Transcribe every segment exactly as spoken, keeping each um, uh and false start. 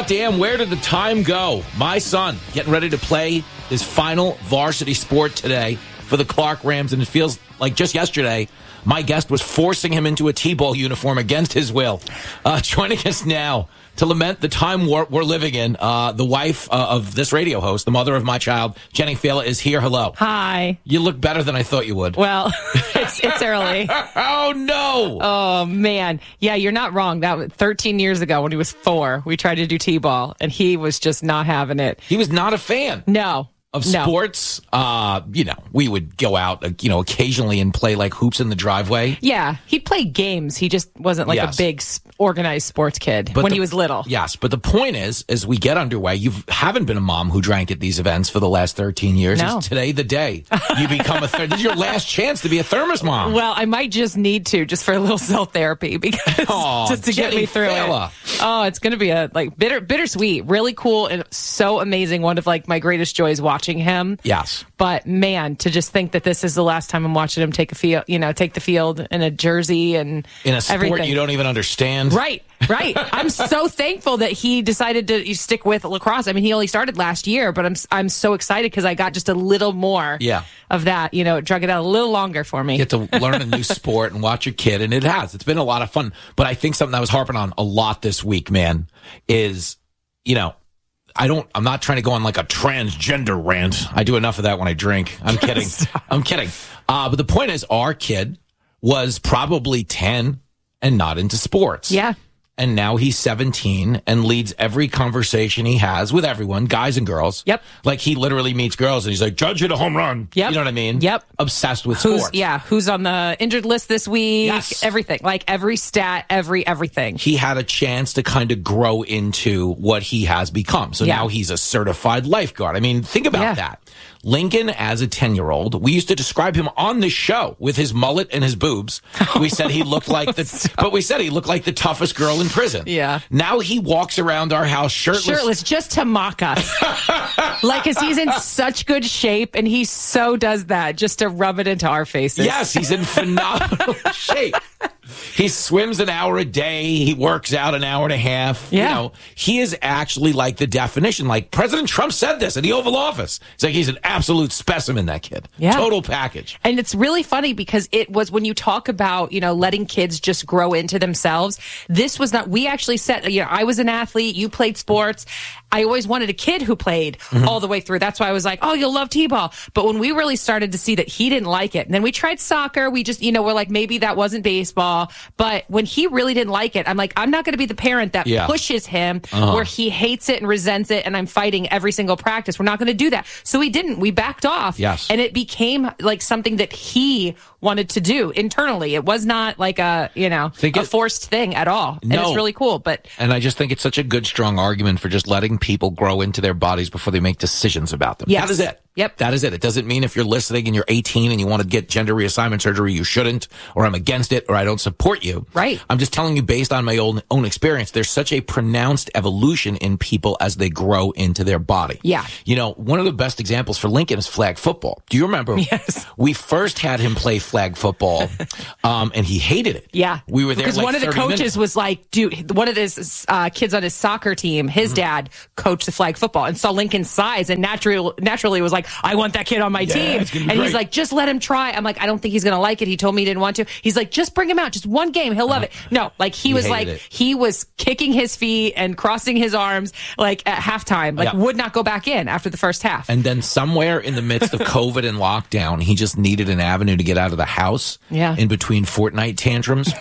Oh, damn, where did the time go? My son getting ready to play his final varsity sport today for the Clark Rams, and it feels like just yesterday my guest was forcing him into a T-ball uniform against his will. Uh, joining us now to lament the time war- we're living in, uh, the wife uh, of this radio host, the mother of my child, Jenny Fela, is here. Hello. Hi. You look better than I thought you would. Well, it's it's early. Oh, no. Oh, man. Yeah, you're not wrong. That was thirteen years ago when he was four, we tried to do T-ball, and he was just not having it. He was not a fan. No. Of No. sports, uh, you know, we would go out, uh, you know, occasionally and play like hoops in the driveway. Yeah, he'd play games. He just wasn't like Yes. a big s- organized sports kid But when the- he was little. Yes, but the point is, as we get underway, you haven't been a mom who drank at these events for the last thirteen years. No. Is today the day you become a ther- This is your last chance to be a thermos mom. Well, I might just need to, just for a little self therapy, because Aw, just to get Jenny me through Fela. it. Oh, it's going to be a like bitter, bittersweet, really cool, and so amazing. One of like my greatest joys watching him. Yes. But man, to just think that this is the last time I'm watching him take a field, you know, take the field in a jersey and In a sport everything. you don't even understand. Right, right. I'm so thankful that he decided to stick with lacrosse. I mean, he only started last year, but I'm I'm so excited because I got just a little more Yeah. of that. You know, it drug it out a little longer for me. You get to learn a new sport and watch your kid, and it has. It's been a lot of fun. But I think something I was harping on a lot this week, man, is, you know, I don't, I'm not trying to go on like a transgender rant. I do enough of that when I drink. I'm kidding. I'm kidding. Uh, but the point is, our kid was probably ten and not into sports. Yeah. And now he's seventeen and leads every conversation he has with everyone, guys and girls. Yep. Like he literally meets girls and he's like, Judge hit a home run. Yep. You know what I mean? Yep. Obsessed with Who's sports. yeah? Who's on the injured list this week? Yes. Everything, like every stat, every everything. He had a chance to kind of grow into what he has become. So Yeah. now he's a certified lifeguard. I mean, think about Yeah. that. Lincoln, as a ten-year-old, we used to describe him on the show with his mullet and his boobs. We said he looked like the, but we said he looked like the toughest girl in prison. Yeah. Now he walks around our house shirtless. Shirtless, just to mock us. Like, cause he's in such good shape, and he so does that just to rub it into our faces. Yes, he's in phenomenal shape. He swims an hour a day. He works out an hour and a half. Yeah. You know, he is actually like the definition. Like President Trump said this in the Oval Office. It's like he's an absolute specimen, that kid. Yeah. Total package. And it's really funny because it was when you talk about, you know, letting kids just grow into themselves. This was not, we actually said, you know, I was an athlete, you played sports. I always wanted a kid who played Mm-hmm. all the way through. That's why I was like, oh, you'll love T-ball. But when we really started to see that he didn't like it, and then we tried soccer, we just, you know, we're like, maybe that wasn't baseball. But when he really didn't like it, I'm like, I'm not going to be the parent that Yeah. pushes him Uh-huh. where he hates it and resents it, and I'm fighting every single practice. We're not going to do that. So we didn't. We backed off. Yes. And it became like something that he wanted to do internally. It was not like a, you know, Think a it- forced thing at all. And No. it's really cool. But And I just think it's such a good, strong argument for just letting people grow into their bodies before they make decisions about them. Yes. That is it. Yep. That is it. It doesn't mean if you're listening and you're eighteen and you want to get gender reassignment surgery, you shouldn't, or I'm against it, or I don't support you. Right. I'm just telling you based on my own, own experience, there's such a pronounced evolution in people as they grow into their body. Yeah. You know, one of the best examples for Lincoln is flag football. Do you remember? Yes. We first had him play flag football, um, and he hated it. yeah, We were there because like one of the thirty coaches minutes. was like, dude, one of his uh, kids on his soccer team, his Mm-hmm. dad coached the flag football and saw Lincoln's size, and naturally, naturally was like, I want that kid on my Yeah, team. it's gonna be And he's great. like, just let him try. I'm like, I don't think he's going to like it. He told me he didn't want to. He's like, just bring him out, just one game, he'll love it. No, like he, He was hated like, it. he was kicking his feet and crossing his arms like at halftime, like Yeah. would not go back in after the first half. And then somewhere in the midst of COVID and lockdown, he just needed an avenue to get out of the house. Yeah. In between Fortnite tantrums.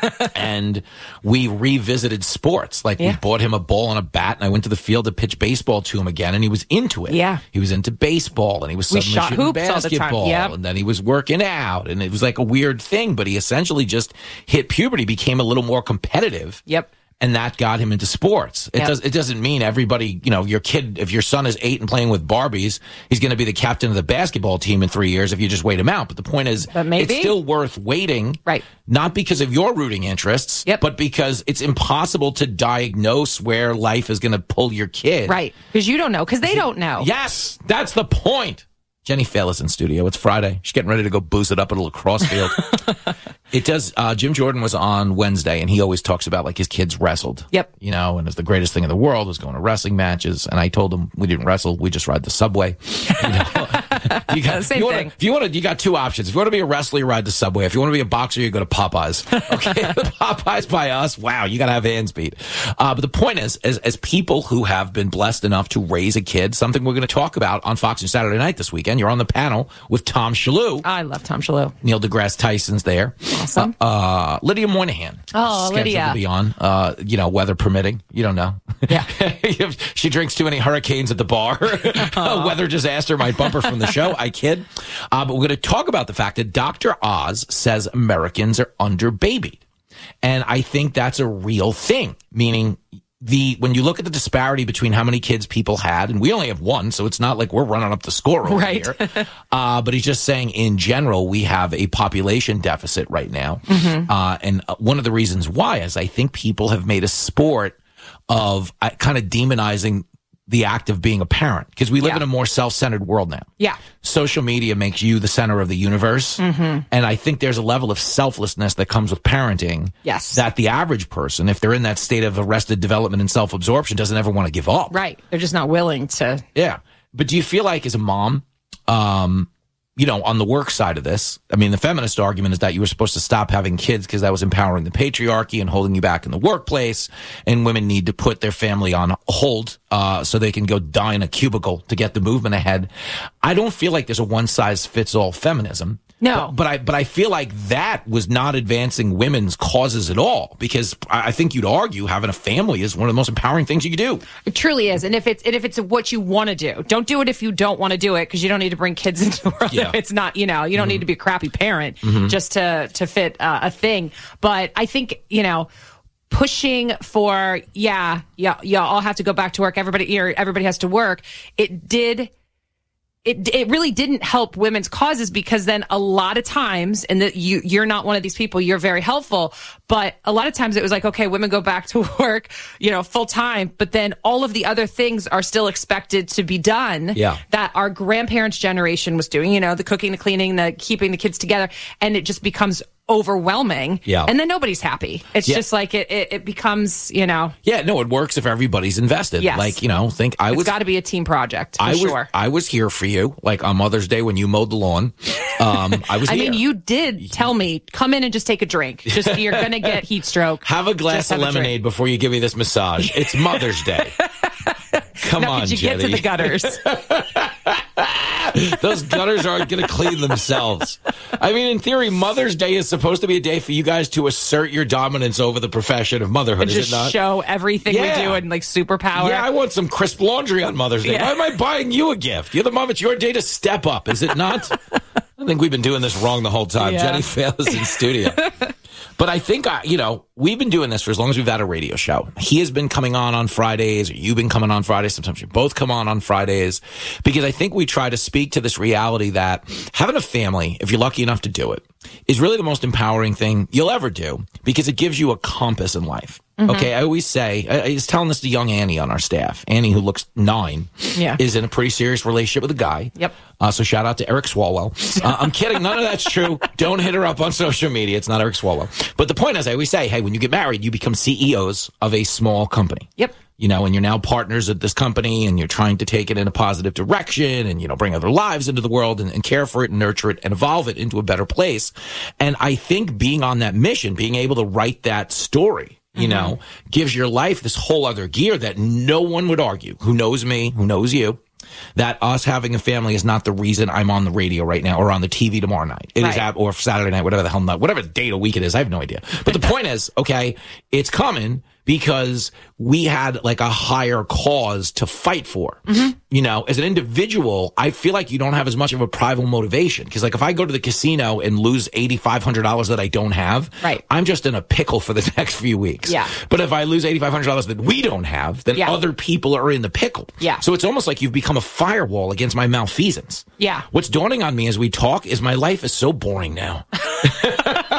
And we revisited sports. Like we Yeah. bought him a ball and a bat, and I went to the field to pitch baseball to him again, and he was into it. Yeah. He was into baseball, and he was We suddenly shot shooting hoops all the time. basketball. Yep. And then he was working out, and it was like a weird thing, but he essentially just hit puberty, became a little more competitive. Yep. And that got him into sports. It Yep. does. It doesn't mean everybody, you know, your kid, if your son is eight and playing with Barbies, he's going to be the captain of the basketball team in three years if you just wait him out. But the point is, But maybe. it's still worth waiting. Right. Not because of your rooting interests, Yep. but because it's impossible to diagnose where life is going to pull your kid. Right. Because you don't know, because they don't know. Yes, that's the point. Jenny Fail is in studio. It's Friday. She's getting ready to go booze it up at a lacrosse field. It does. Uh, Jim Jordan was on Wednesday, and he always talks about like his kids wrestled. Yep. You know, and it's the greatest thing in the world was going to wrestling matches. And I told him we didn't wrestle. We just ride the subway. You know? You got, Same you wanna, thing. If you want to, you got two options. If you want to be a wrestler, you ride the subway. If you want to be a boxer, you go to Popeyes. Okay, the Popeyes by us. Wow, you got to have hand speed. Uh, but the point is, as, as people who have been blessed enough to raise a kid, something we're going to talk about on Fox News Saturday night this weekend. You're on the panel with Tom Shalhoub. I love Tom Shalhoub. Neil deGrasse Tyson's there. Awesome. Uh, uh, Lydia Moynihan. Oh, scheduled Lydia. to be on. Uh, you know, weather permitting. You don't know. Yeah. If she drinks too many hurricanes at the bar. A weather disaster might bump her from the show. I kid. Uh, but we're going to talk about the fact that Doctor Oz says Americans are underbabied. And I think that's a real thing, meaning the when you look at the disparity between how many kids people had, and we only have one, so it's not like we're running up the score over Right. here. Uh, but he's just saying in general, we have a population deficit right now. Mm-hmm. Uh, and one of the reasons why is I think people have made a sport of uh, kind of demonizing the act of being a parent, because we live Yeah. in a more self-centered world now. Yeah. Social media makes you the center of the universe. Mm-hmm. And I think there's a level of selflessness that comes with parenting. Yes. That the average person, if they're in that state of arrested development and self-absorption, doesn't ever want to give up. Right. They're just not willing to. Yeah. But do you feel like as a mom, um, you know, on the work side of this, I mean, the feminist argument is that you were supposed to stop having kids because that was empowering the patriarchy and holding you back in the workplace, and women need to put their family on hold uh, so they can go die in a cubicle to get the movement ahead. I don't feel like there's a one-size-fits-all feminism. No. But, but I but I feel like that was not advancing women's causes at all, because I I think you'd argue having a family is one of the most empowering things you could do. It truly is. And if it's and if it's what you want to do, don't do it if you don't want to do it, because you don't need to bring kids into the world. Yeah. If it's not, you know, you don't mm-hmm. need to be a crappy parent mm-hmm. just to to fit uh, a thing. But I think, you know, pushing for yeah, yeah, yeah, all have to go back to work. Everybody, everybody has to work. It did. It it really didn't help women's causes, because then a lot of times, and that you you're not one of these people, you're very helpful, but a lot of times it was like, okay, women go back to work, you know, full time, but then all of the other things are still expected to be done. Yeah. That our grandparents' generation was doing, you know, the cooking, the cleaning, the keeping the kids together, and it just becomes overwhelming. Yeah. And then nobody's happy. It's Yeah. just like it, it it becomes, you know. Yeah, no, it works if everybody's invested. Yes. Like, you know, think I It's was got to be a team project, for I was sure. I was here for you, like on Mother's Day when you mowed the lawn. Um, I was I here. mean, you did tell me, come in and just take a drink. Just you're gonna get heat stroke. Have a glass Just of have a drink. lemonade before you give me this massage. It's Mother's Day. Come Now, on, could you Jenny. get to the gutters? Those gutters aren't going to clean themselves. I mean, in theory, Mother's Day is supposed to be a day for you guys to assert your dominance over the profession of motherhood, And is just it not? show everything Yeah. we do and like superpower. Yeah, I want some crisp laundry on Mother's Day. Yeah. Why am I buying you a gift? You're the mom. It's your day to step up, is it not? I think we've been doing this wrong the whole time. Yeah. Jenny Fail is in studio. But I think, I, you know, we've been doing this for as long as we've had a radio show. He has been coming on on Fridays, or you've been coming on Fridays. Sometimes you both come on on Fridays, because I think we try to speak to this reality that having a family, if you're lucky enough to do it, is really the most empowering thing you'll ever do, because it gives you a compass in life. Mm-hmm. Okay, I always say, I, I was telling this to young Annie on our staff. Annie, who looks nine, Yeah. is in a pretty serious relationship with a guy. Yep. Uh, so shout out to Eric Swalwell. Uh, I'm kidding. None of that's true. Don't hit her up on social media. It's not Eric Swalwell. But the point is, I always say, hey, when you get married, you become C E Os of a small company. Yep. You know, and you're now partners at this company, and you're trying to take it in a positive direction, and, you know, bring other lives into the world, and, and care for it and nurture it and evolve it into a better place. And I think being on that mission, being able to write that story, you mm-hmm. know, gives your life this whole other gear that no one would argue, who knows me, who knows you, that us having a family is not the reason I'm on the radio right now or on the T V tomorrow night. It right. is at, or Saturday night, whatever the hell, not, whatever day of the week it is. I have no idea. But the point is, okay, it's coming because we had like a higher cause to fight for. Mm-hmm. You know, as an individual, I feel like you don't have as much of a primal motivation. Because like if I go to the casino and lose eight thousand five hundred dollars that I don't have, right. I'm just in a pickle for the next few weeks. Yeah. But if I lose eight thousand five hundred dollars that we don't have, then yeah. other people are in the pickle. Yeah. So it's almost like you've become a firewall against my malfeasance. Yeah. What's dawning on me as we talk is my life is so boring now.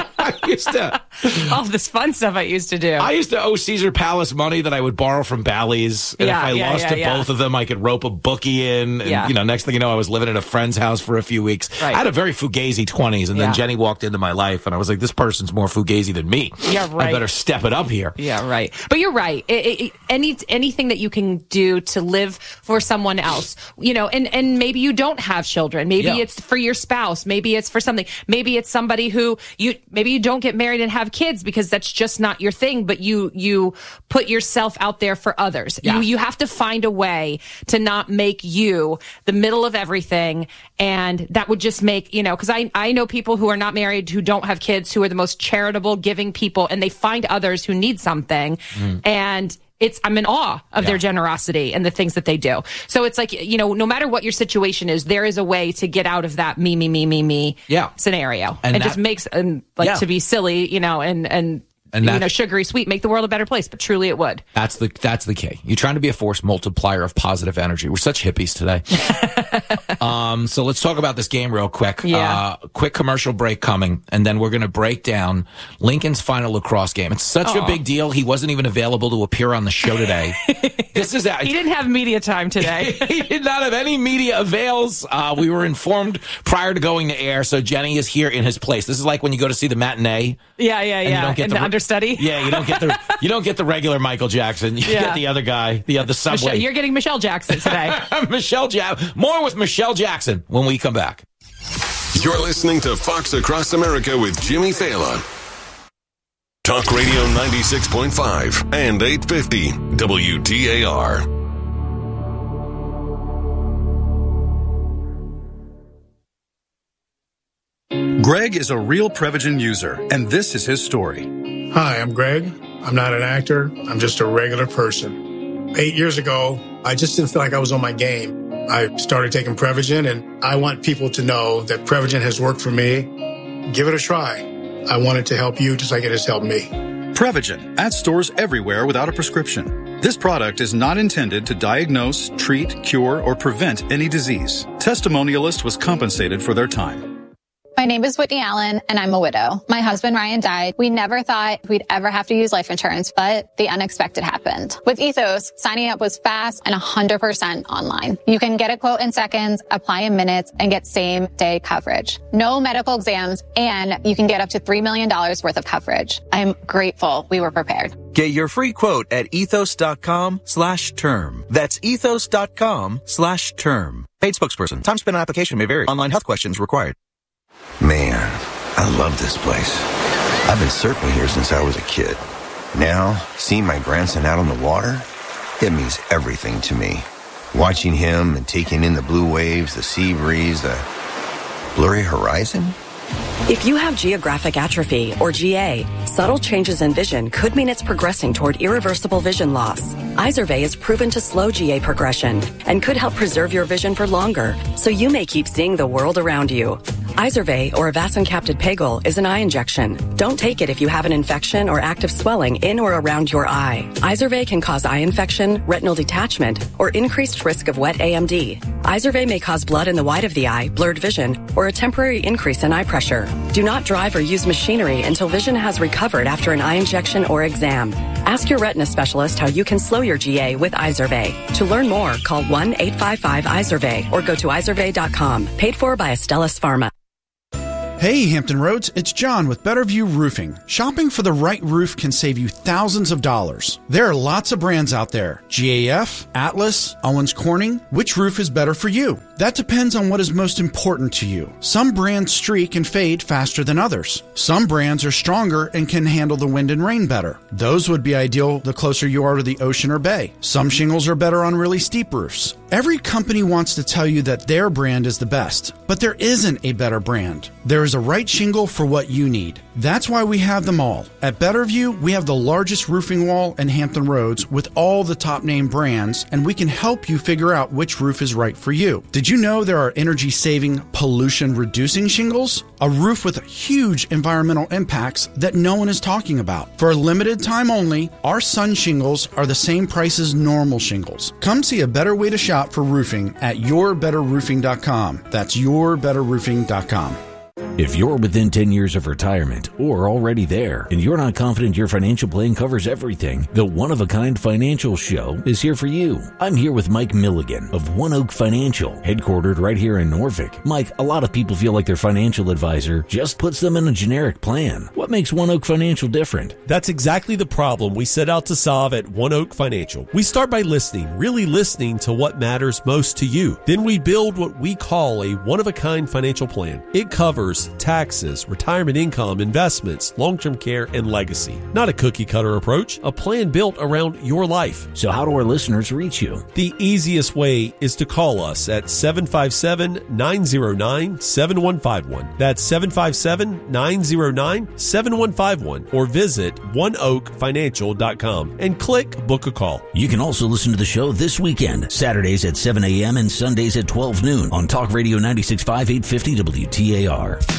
used to all this fun stuff I used to do. I used to owe Caesar Palace money that I would borrow from Bally's, and Yeah, if I yeah, lost yeah, to yeah. both of them, I could rope a bookie in. And, Yeah. you know, next thing you know, I was living at a friend's house for a few weeks. Right. I had a very fugazi twenties, and then Yeah. Jenny walked into my life, and I was like, this person's more fugazi than me. Yeah, right. I better step it up here. Yeah, right. But you're right. It, it, it- any anything that you can do to live for someone else, you know, and, and maybe you don't have children. Maybe Yeah. it's for your spouse. Maybe it's for something. Maybe it's somebody who you maybe you don't get married and have kids because that's just not your thing. But you you put yourself out there for others. Yeah. You you have to find a way to not make you the middle of everything, and that would just make, you know, because I I know people who are not married, who don't have kids, who are the most charitable, giving people, and they find others who need something, and it's I'm in awe of Yeah. their generosity and the things that they do. So it's like, you know, no matter what your situation is, there is a way to get out of that me me me me me Yeah. scenario. And it that- just makes um, like Yeah. to be silly, you know, and and. And you that- know, sugary sweet, make the world a better place, but truly it would. That's the that's the key. You're trying to be a force multiplier of positive energy. We're such hippies today. um, so let's talk about this game real quick. Yeah. Uh, quick commercial break coming, and then we're going to break down Lincoln's final lacrosse game. It's such a Aw. big deal. He wasn't even available to appear on the show today. This is He didn't have media time today. he did not have any media avails. Uh, we were informed prior to going to air, so Jenny is here in his place. This is like when you go to see the matinee. Yeah, yeah, and you yeah. don't get And the, the understudy. Yeah, you don't get the you don't get the regular Michael Jackson. You Yeah. get the other guy, the other subway. Michelle, you're getting Michelle Jackson today. Michelle Jackson. More with Michelle Jackson when we come back. You're listening to Fox Across America with Jimmy Fallon. Talk Radio ninety-six point five and eight fifty W T A R. Greg is a real Prevagen user, and this is his story. Hi, I'm Greg. I'm not an actor. I'm just a regular person. Eight years ago, I just didn't feel like I was on my game. I started taking Prevagen, and I want people to know that Prevagen has worked for me. Give it a try. I want it to help you just like it has helped me. Prevagen, at stores everywhere without a prescription. This product is not intended to diagnose, treat, cure, or prevent any disease. Testimonialist was compensated for their time. My name is Whitney Allen, and I'm a widow. My husband, Ryan, died. We never thought we'd ever have to use life insurance, but the unexpected happened. With Ethos, signing up was fast and one hundred percent online. You can get a quote in seconds, apply in minutes, and get same-day coverage. No medical exams, and you can get up to three million dollars worth of coverage. I'm grateful we were prepared. Get your free quote at ethos.com slash term. That's ethos.com slash term. Paid spokesperson. Time spent on application may vary. Online health questions required. Man, I love this place. I've been surfing here since I was a kid. Now, seeing my grandson out on the water, it means everything to me. Watching him and taking in the blue waves, the sea breeze, the blurry horizon. If you have geographic atrophy, or G A, subtle changes in vision could mean it's progressing toward irreversible vision loss. Izervay is proven to slow G A progression and could help preserve your vision for longer, so you may keep seeing the world around you. Izervay, or avacincaptad pegol, is an eye injection. Don't take it if you have an infection or active swelling in or around your eye. Izervay can cause eye infection, retinal detachment, or increased risk of wet A M D. Izervay may cause blood in the white of the eye, blurred vision, or a temporary increase in eye pressure. Do not drive or use machinery until vision has recovered after an eye injection or exam. Ask your retina specialist how you can slow your G A with Izervay. To learn more, call one eight five five Izervay or go to izervay dot com. Paid for by Astellas Pharma. Hey, Hampton Roads, it's John with Betterview Roofing. Shopping for the right roof can save you thousands of dollars. There are lots of brands out there. G A F, Atlas, Owens Corning. Which roof is better for you? That depends on what is most important to you. Some brands streak and fade faster than others. Some brands are stronger and can handle the wind and rain better. Those would be ideal the closer you are to the ocean or bay. Some shingles are better on really steep roofs. Every company wants to tell you that their brand is the best, but there isn't a better brand. There is a right shingle for what you need. That's why we have them all. At Betterview, we have the largest roofing wall in Hampton Roads with all the top name brands, and we can help you figure out which roof is right for you. Did you know there are energy saving, pollution reducing shingles? A roof with huge environmental impacts that no one is talking about. For a limited time only, our sun shingles are the same price as normal shingles. Come see a better way to shop for roofing at your better roofing dot com. That's your better roofing dot com. If you're within ten years of retirement or already there and you're not confident your financial plan covers everything, the One of a Kind Financial Show is here for you. I'm here with Mike Milligan of One Oak Financial, headquartered right here in Norfolk. Mike, a lot of people feel like their financial advisor just puts them in a generic plan. What makes One Oak Financial different? That's exactly the problem we set out to solve at One Oak Financial. We start by listening, really listening to what matters most to you. Then we build what we call a one-of-a-kind financial plan. It covers taxes, retirement income, investments, long-term care, and legacy. Not a cookie-cutter approach, a plan built around your life. So how do our listeners reach you? The easiest way is to call us at seven five seven, nine zero nine, seven one five one. That's seven five seven, nine zero nine, seven one five one. Or visit one oak financial dot com and click Book a Call. You can also listen to the show this weekend, Saturdays at seven a.m. and Sundays at twelve noon on Talk Radio ninety-six point five, eight fifty W T A R.